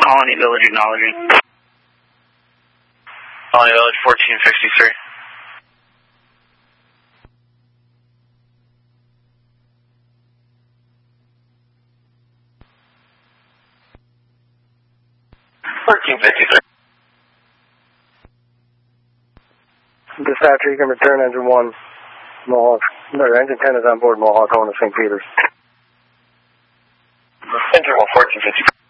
Colony Village acknowledging. Colony Village 1463. Dispatcher, you can return engine 1, Mohawk. No, engine 10 is on board Mohawk, going to St. Peters. Engine 1 1453.